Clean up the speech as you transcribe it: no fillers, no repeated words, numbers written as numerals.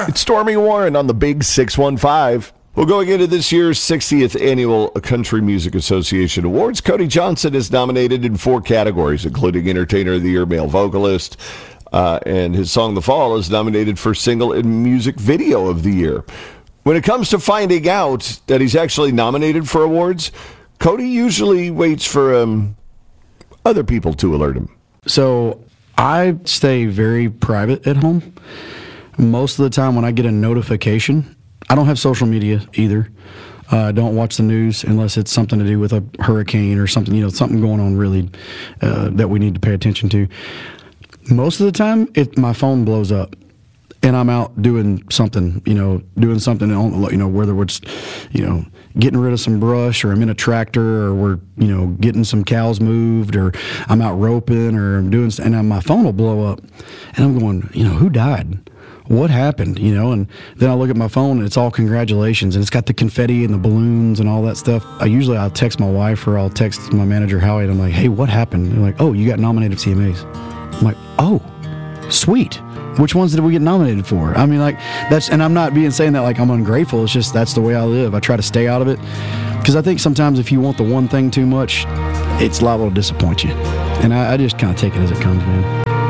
It's Stormy Warren on the Big 615. Well, going into this year's 60th Annual Country Music Association Awards, Cody Johnson is nominated in 4 categories, including Entertainer of the Year, Male Vocalist, and his song The Fall is nominated for Single and Music Video of the Year. When it comes to finding out that he's actually nominated for awards, Cody usually waits for other people to alert him. So I stay very private at home. Most of the time when I get a notification, I don't have social media either. I don't watch the news unless it's something to do with a hurricane or something, something going on really that we need to pay attention to. Most of the time, my phone blows up and I'm out doing something, whether it's, getting rid of some brush, or I'm in a tractor, or we're, getting some cows moved, or I'm out roping, or I'm doing, and my phone will blow up and I'm going, who died? What happened, and then I look at my phone and it's all congratulations, and it's got the confetti and the balloons and all that stuff. I'll text my wife, or I'll text my manager, Howie, and I'm like, hey, what happened? They're like, oh, you got nominated for CMAs. I'm like, oh, sweet. Which ones did we get nominated for? I mean, and I'm not saying that like I'm ungrateful. It's just, that's the way I live. I try to stay out of it, because I think sometimes if you want the one thing too much, it's liable to disappoint you. And I just kind of take it as it comes, man.